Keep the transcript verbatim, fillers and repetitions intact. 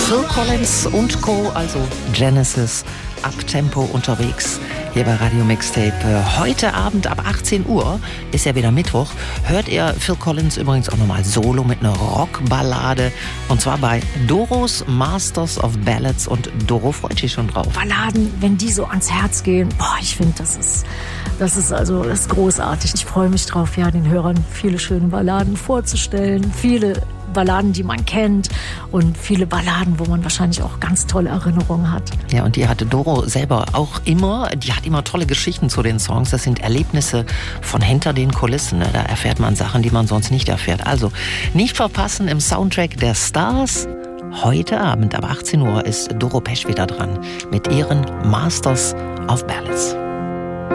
Phil Collins und Co., also Genesis, Uptempo unterwegs hier bei Radio Mixtape. Heute Abend ab achtzehn Uhr, ist ja wieder Mittwoch, hört ihr Phil Collins übrigens auch nochmal solo mit einer Rockballade. Und zwar bei Doros Masters of Ballads. Und Doro freut sich schon drauf. Balladen, wenn die so ans Herz gehen, boah, ich finde, das ist, das ist also das ist großartig. Ich freue mich drauf, ja, den Hörern viele schöne Balladen vorzustellen. Viele Balladen, die man kennt und viele Balladen, wo man wahrscheinlich auch ganz tolle Erinnerungen hat. Ja, und die hatte Doro selber auch immer, die hat immer tolle Geschichten zu den Songs. Das sind Erlebnisse von hinter den Kulissen. Ne? Da erfährt man Sachen, die man sonst nicht erfährt. Also nicht verpassen im Soundtrack der Stars. Heute Abend ab achtzehn Uhr ist Doro Pesch wieder dran mit ihren Masters of Ballads.